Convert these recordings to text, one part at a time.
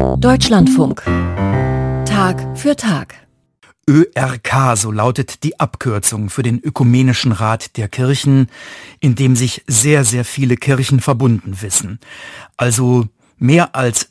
Deutschlandfunk. Tag für Tag. ÖRK, so lautet die Abkürzung für den Ökumenischen Rat der Kirchen, in dem sich sehr, sehr viele Kirchen verbunden wissen. Also mehr als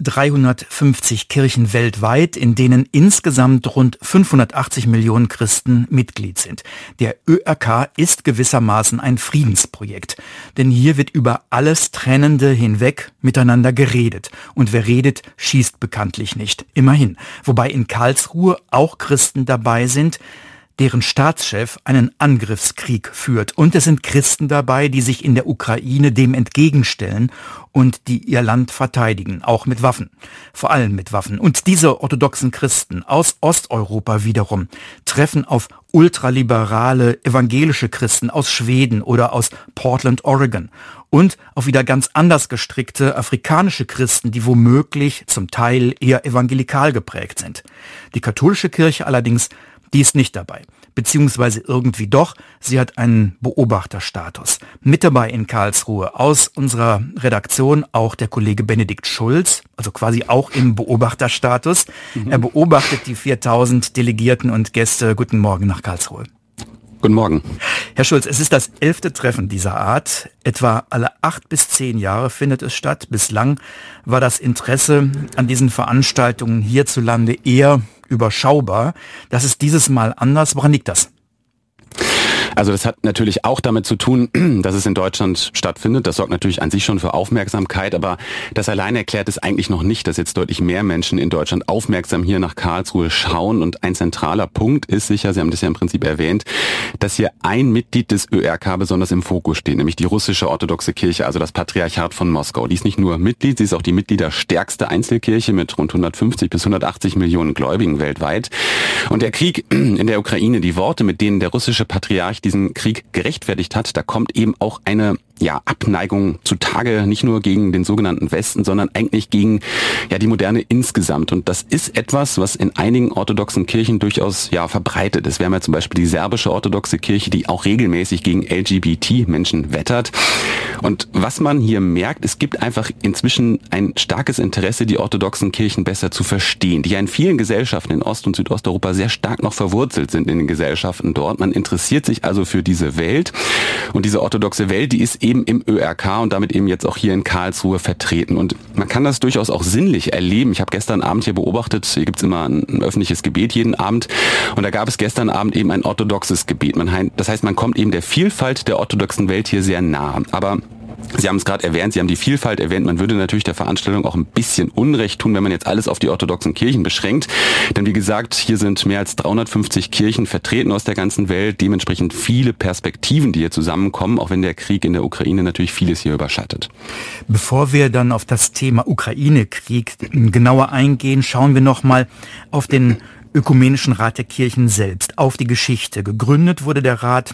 350 Kirchen weltweit, in denen insgesamt rund 580 Millionen Christen Mitglied sind. Der ÖRK ist gewissermaßen ein Friedensprojekt, denn hier wird über alles Trennende hinweg miteinander geredet. Und wer redet, schießt bekanntlich nicht. Immerhin. Wobei in Karlsruhe auch Christen dabei sind, deren Staatschef einen Angriffskrieg führt. Und es sind Christen dabei, die sich in der Ukraine dem entgegenstellen und die ihr Land verteidigen, auch mit Waffen, vor allem mit Waffen. Und diese orthodoxen Christen aus Osteuropa wiederum treffen auf ultraliberale evangelische Christen aus Schweden oder aus Portland, Oregon und auf wieder ganz anders gestrickte afrikanische Christen, die womöglich zum Teil eher evangelikal geprägt sind. Die katholische Kirche allerdings, die ist nicht dabei, beziehungsweise irgendwie doch, sie hat einen Beobachterstatus. Mit dabei in Karlsruhe aus unserer Redaktion auch der Kollege Benedikt Schulz, also quasi auch im Beobachterstatus. Er beobachtet die 4000 Delegierten und Gäste. Guten Morgen nach Karlsruhe. Guten Morgen. Herr Schulz, es ist das 11. Treffen dieser Art. Etwa alle 8 bis 10 Jahre findet es statt. Bislang war das Interesse an diesen Veranstaltungen hierzulande eher überschaubar. Das ist dieses Mal anders. Woran liegt das? Also das hat natürlich auch damit zu tun, dass es in Deutschland stattfindet. Das sorgt natürlich an sich schon für Aufmerksamkeit, aber das allein erklärt es eigentlich noch nicht, dass jetzt deutlich mehr Menschen in Deutschland aufmerksam hier nach Karlsruhe schauen. Und ein zentraler Punkt ist sicher, Sie haben das ja im Prinzip erwähnt, dass hier ein Mitglied des ÖRK besonders im Fokus steht, nämlich die russische orthodoxe Kirche, also das Patriarchat von Moskau. Die ist nicht nur Mitglied, sie ist auch die mitgliederstärkste Einzelkirche mit rund 150 bis 180 Millionen Gläubigen weltweit. Und der Krieg in der Ukraine, die Worte, mit denen der russische Patriarch diesen Krieg gerechtfertigt hat, da kommt eben auch eine Abneigung zutage, nicht nur gegen den sogenannten Westen, sondern eigentlich gegen die Moderne insgesamt. Und das ist etwas, was in einigen orthodoxen Kirchen durchaus verbreitet ist. Wir haben ja zum Beispiel die serbische orthodoxe Kirche, die auch regelmäßig gegen LGBT-Menschen wettert. Und was man hier merkt, es gibt einfach inzwischen ein starkes Interesse, die orthodoxen Kirchen besser zu verstehen, die ja in vielen Gesellschaften in Ost- und Südosteuropa sehr stark noch verwurzelt sind in den Gesellschaften dort. Man interessiert sich also für diese Welt. Und diese orthodoxe Welt, die ist eben im ÖRK und damit eben jetzt auch hier in Karlsruhe vertreten. Und man kann das durchaus auch sinnlich erleben. Ich habe gestern Abend hier beobachtet, hier gibt's immer ein öffentliches Gebet jeden Abend. Und da gab es gestern Abend eben ein orthodoxes Gebet. Das heißt, man kommt eben der Vielfalt der orthodoxen Welt hier sehr nah. Aber Sie haben es gerade erwähnt, Sie haben die Vielfalt erwähnt. Man würde natürlich der Veranstaltung auch ein bisschen Unrecht tun, wenn man jetzt alles auf die orthodoxen Kirchen beschränkt. Denn wie gesagt, hier sind mehr als 350 Kirchen vertreten aus der ganzen Welt. Dementsprechend viele Perspektiven, die hier zusammenkommen, auch wenn der Krieg in der Ukraine natürlich vieles hier überschattet. Bevor wir dann auf das Thema Ukraine-Krieg genauer eingehen, schauen wir nochmal auf den Ökumenischen Rat der Kirchen selbst, auf die Geschichte. Gegründet wurde der Rat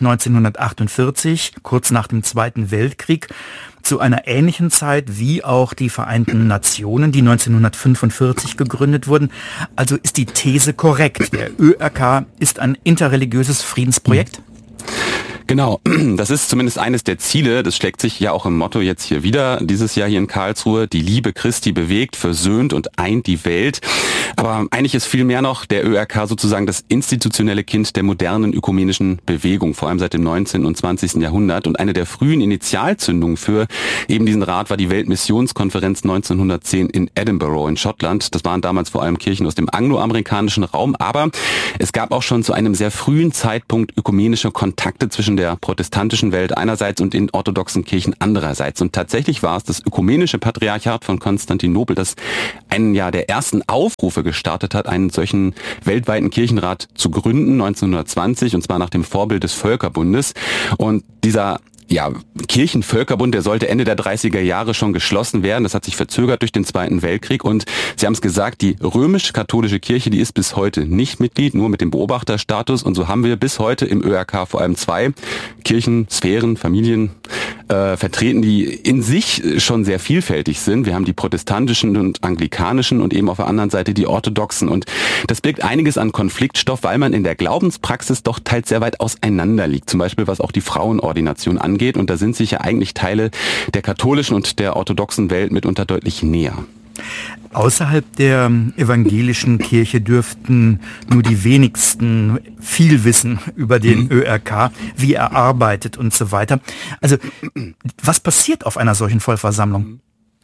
1948, kurz nach dem Zweiten Weltkrieg, zu einer ähnlichen Zeit wie auch die Vereinten Nationen, die 1945 gegründet wurden. Also ist die These korrekt, der ÖRK ist ein interreligiöses Friedensprojekt? Genau, das ist zumindest eines der Ziele, das schlägt sich ja auch im Motto jetzt hier wieder, dieses Jahr hier in Karlsruhe, die Liebe Christi bewegt, versöhnt und eint die Welt. Aber eigentlich ist viel mehr noch der ÖRK sozusagen das institutionelle Kind der modernen ökumenischen Bewegung, vor allem seit dem 19. und 20. Jahrhundert. Und eine der frühen Initialzündungen für eben diesen Rat war die Weltmissionskonferenz 1910 in Edinburgh in Schottland. Das waren damals vor allem Kirchen aus dem angloamerikanischen Raum, aber es gab auch schon zu einem sehr frühen Zeitpunkt ökumenische Kontakte zwischen der protestantischen Welt einerseits und den orthodoxen Kirchen andererseits. Und tatsächlich war es das ökumenische Patriarchat von Konstantinopel, das einen der ersten Aufrufe gestartet hat, einen solchen weltweiten Kirchenrat zu gründen, 1920, und zwar nach dem Vorbild des Völkerbundes. Und dieser Kirchenvölkerbund, der sollte Ende der 30er Jahre schon geschlossen werden. Das hat sich verzögert durch den Zweiten Weltkrieg. Und Sie haben es gesagt, die römisch-katholische Kirche, die ist bis heute nicht Mitglied, nur mit dem Beobachterstatus. Und so haben wir bis heute im ÖRK vor allem 2 Kirchensphären, Familien vertreten, die in sich schon sehr vielfältig sind. Wir haben die protestantischen und anglikanischen und eben auf der anderen Seite die orthodoxen. Und das birgt einiges an Konfliktstoff, weil man in der Glaubenspraxis doch teils sehr weit auseinander liegt. Zum Beispiel was auch die Frauenordination angeht. Und da sind sich ja eigentlich Teile der katholischen und der orthodoxen Welt mitunter deutlich näher. Außerhalb der evangelischen Kirche dürften nur die wenigsten viel wissen über den ÖRK, wie er arbeitet und so weiter. Also, was passiert auf einer solchen Vollversammlung?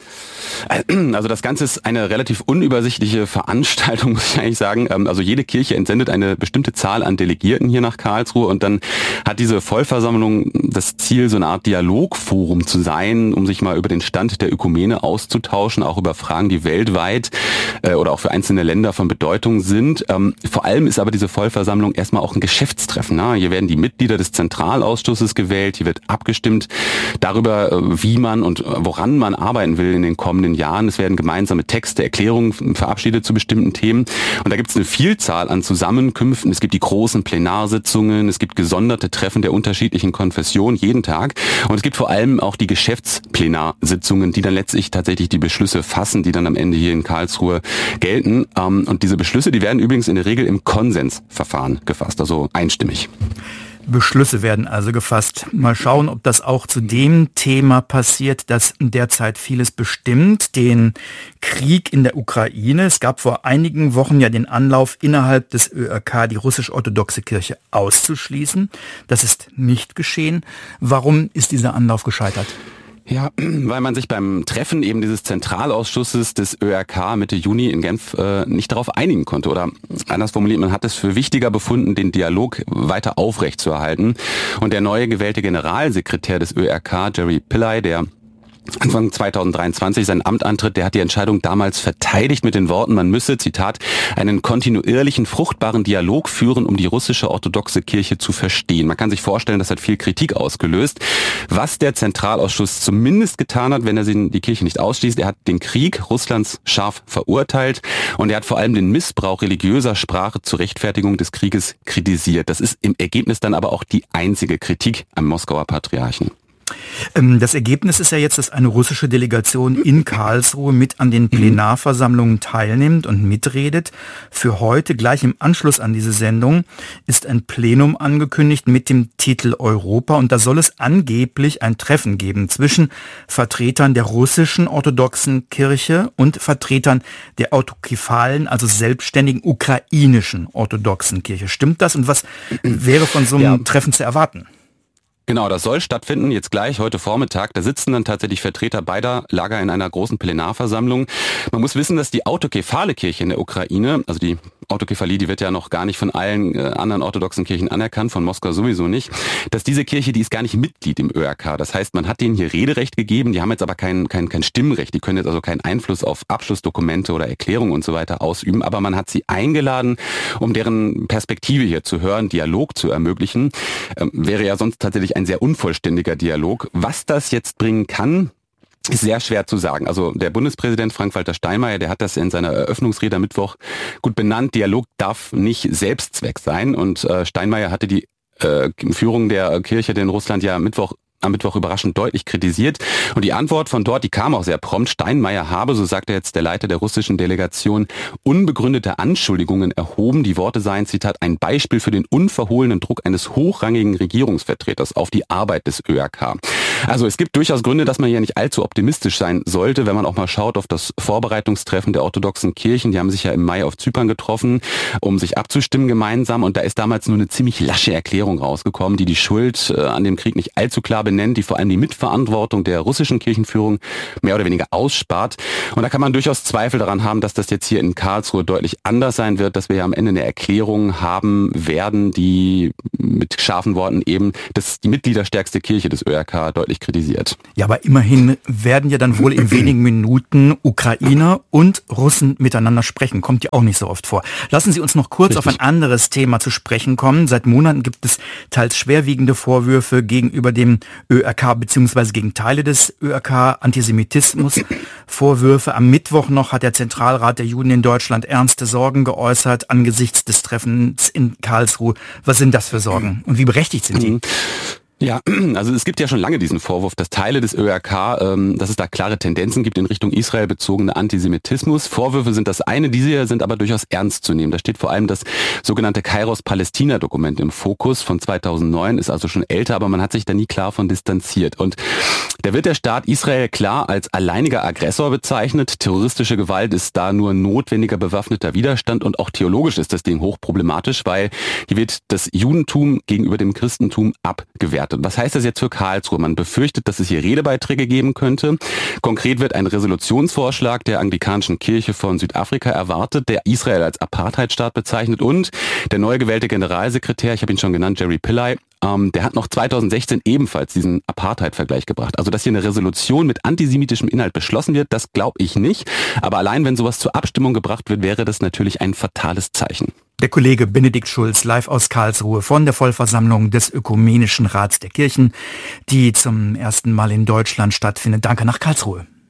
Also das Ganze ist eine relativ unübersichtliche Veranstaltung, muss ich eigentlich sagen. Also jede Kirche entsendet eine bestimmte Zahl an Delegierten hier nach Karlsruhe und dann hat diese Vollversammlung das Ziel, so eine Art Dialogforum zu sein, um sich mal über den Stand der Ökumene auszutauschen, auch über Fragen, die weltweit oder auch für einzelne Länder von Bedeutung sind. Vor allem ist aber diese Vollversammlung erstmal auch ein Geschäftstreffen. Hier werden die Mitglieder des Zentralausschusses gewählt, hier wird abgestimmt darüber, wie man und woran man arbeiten will in den kommenden Jahren. Es werden gemeinsame Texte, Erklärungen verabschiedet zu bestimmten Themen. Und da gibt es eine Vielzahl an Zusammenkünften. Es gibt die großen Plenarsitzungen, es gibt gesonderte Treffen der unterschiedlichen Konfessionen jeden Tag. Und es gibt vor allem auch die Geschäftsplenarsitzungen, die dann letztlich tatsächlich die Beschlüsse fassen, die dann am Ende hier in Karlsruhe gelten. Und diese Beschlüsse, die werden übrigens in der Regel im Konsensverfahren gefasst, also einstimmig. Beschlüsse werden also gefasst. Mal schauen, ob das auch zu dem Thema passiert, das derzeit vieles bestimmt, den Krieg in der Ukraine. Es gab vor einigen Wochen ja den Anlauf, innerhalb des ÖRK die russisch-orthodoxe Kirche auszuschließen. Das ist nicht geschehen. Warum ist dieser Anlauf gescheitert? Ja, weil man sich beim Treffen eben dieses Zentralausschusses des ÖRK Mitte Juni in Genf nicht darauf einigen konnte. Oder anders formuliert, man hat es für wichtiger befunden, den Dialog weiter aufrechtzuerhalten. Und der neue gewählte Generalsekretär des ÖRK, Jerry Pillay, der Anfang 2023 sein Amt antritt, der hat die Entscheidung damals verteidigt mit den Worten, man müsse, Zitat, einen kontinuierlichen, fruchtbaren Dialog führen, um die russische orthodoxe Kirche zu verstehen. Man kann sich vorstellen, das hat viel Kritik ausgelöst. Was der Zentralausschuss zumindest getan hat, wenn er die Kirche nicht ausschließt, er hat den Krieg Russlands scharf verurteilt und er hat vor allem den Missbrauch religiöser Sprache zur Rechtfertigung des Krieges kritisiert. Das ist im Ergebnis dann aber auch die einzige Kritik am Moskauer Patriarchen. Das Ergebnis ist ja jetzt, dass eine russische Delegation in Karlsruhe mit an den Plenarversammlungen teilnimmt und mitredet. Für heute, gleich im Anschluss an diese Sendung, ist ein Plenum angekündigt mit dem Titel Europa. Und da soll es angeblich ein Treffen geben zwischen Vertretern der russischen orthodoxen Kirche und Vertretern der autokephalen, also selbstständigen ukrainischen orthodoxen Kirche. Stimmt das? Und was wäre von so einem Treffen zu erwarten? Genau, das soll stattfinden, jetzt gleich, heute Vormittag. Da sitzen dann tatsächlich Vertreter beider Lager in einer großen Plenarversammlung. Man muss wissen, dass die autokephale Kirche in der Ukraine, also die Autokephalie, die wird ja noch gar nicht von allen anderen orthodoxen Kirchen anerkannt, von Moskau sowieso nicht, dass diese Kirche, die ist gar nicht Mitglied im ÖRK. Das heißt, man hat denen hier Rederecht gegeben, die haben jetzt aber kein Stimmrecht, die können jetzt also keinen Einfluss auf Abschlussdokumente oder Erklärungen und so weiter ausüben, aber man hat sie eingeladen, um deren Perspektive hier zu hören, Dialog zu ermöglichen. Wäre ja sonst tatsächlich ein sehr unvollständiger Dialog. Was das jetzt bringen kann, ist sehr schwer zu sagen. Also der Bundespräsident Frank-Walter Steinmeier, der hat das in seiner Eröffnungsrede am Mittwoch gut benannt. Dialog darf nicht Selbstzweck sein. Und Steinmeier hatte die Führung der Kirche in Russland ja am Mittwoch überraschend deutlich kritisiert. Und die Antwort von dort, die kam auch sehr prompt. Steinmeier habe, so sagt er jetzt der Leiter der russischen Delegation, unbegründete Anschuldigungen erhoben. Die Worte seien, Zitat, ein Beispiel für den unverhohlenen Druck eines hochrangigen Regierungsvertreters auf die Arbeit des ÖRK. Also es gibt durchaus Gründe, dass man hier nicht allzu optimistisch sein sollte, wenn man auch mal schaut auf das Vorbereitungstreffen der orthodoxen Kirchen. Die haben sich ja im Mai auf Zypern getroffen, um sich abzustimmen gemeinsam. Und da ist damals nur eine ziemlich lasche Erklärung rausgekommen, die Schuld an dem Krieg nicht allzu klar benennt, die vor allem die Mitverantwortung der russischen Kirchenführung mehr oder weniger ausspart. Und da kann man durchaus Zweifel daran haben, dass das jetzt hier in Karlsruhe deutlich anders sein wird, dass wir ja am Ende eine Erklärung haben werden, die mit scharfen Worten eben die mitgliederstärkste Kirche des ÖRK deutlich kritisiert. Ja, aber immerhin werden ja dann wohl in wenigen Minuten Ukrainer und Russen miteinander sprechen. Kommt ja auch nicht so oft vor. Lassen Sie uns noch kurz auf ein anderes Thema zu sprechen kommen. Seit Monaten gibt es teils schwerwiegende Vorwürfe gegenüber dem ÖRK bzw. gegen Teile des ÖRK, Antisemitismus, Vorwürfe. Am Mittwoch noch hat der Zentralrat der Juden in Deutschland ernste Sorgen geäußert angesichts des Treffens in Karlsruhe. Was sind das für Sorgen und wie berechtigt sind die? Ja, also es gibt ja schon lange diesen Vorwurf, dass Teile des ÖRK, dass es da klare Tendenzen gibt in Richtung Israel bezogene Antisemitismus. Vorwürfe sind das eine, diese sind aber durchaus ernst zu nehmen. Da steht vor allem das sogenannte Kairos-Palästina-Dokument im Fokus von 2009, ist also schon älter, aber man hat sich da nie klar von distanziert. Und Da wird der Staat Israel klar als alleiniger Aggressor bezeichnet. Terroristische Gewalt ist da nur notwendiger bewaffneter Widerstand und auch theologisch ist das Ding hochproblematisch, weil hier wird das Judentum gegenüber dem Christentum abgewertet. Was heißt das jetzt für Karlsruhe? Man befürchtet, dass es hier Redebeiträge geben könnte. Konkret wird ein Resolutionsvorschlag der anglikanischen Kirche von Südafrika erwartet, der Israel als Apartheidstaat bezeichnet, und der neu gewählte Generalsekretär, ich habe ihn schon genannt, Jerry Pillay, der hat noch 2016 ebenfalls diesen Apartheid-Vergleich gebracht. Also, dass hier eine Resolution mit antisemitischem Inhalt beschlossen wird, das glaube ich nicht. Aber allein, wenn sowas zur Abstimmung gebracht wird, wäre das natürlich ein fatales Zeichen. Der Kollege Benedikt Schulz live aus Karlsruhe von der Vollversammlung des Ökumenischen Rats der Kirchen, die zum ersten Mal in Deutschland stattfindet. Danke nach Karlsruhe.